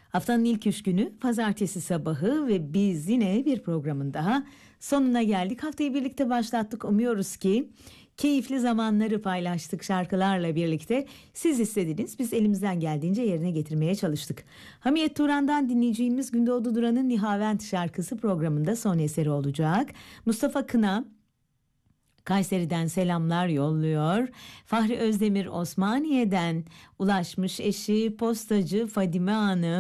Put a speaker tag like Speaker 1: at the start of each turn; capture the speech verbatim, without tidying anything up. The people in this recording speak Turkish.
Speaker 1: Haftanın ilk üç günü pazartesi sabahı ve biz yine bir programın daha sonuna geldik. Haftayı birlikte başlattık. Umuyoruz ki keyifli zamanları paylaştık şarkılarla birlikte. Siz istediniz, biz elimizden geldiğince yerine getirmeye çalıştık. Hamiyet Turan'dan dinleyeceğimiz Gündoğdu Duran'ın Nihavent şarkısı programında son eseri olacak. Mustafa Kına Kayseri'den selamlar yolluyor. Fahri Özdemir Osmaniye'den ulaşmış, eşi postacı Fadime Hanım.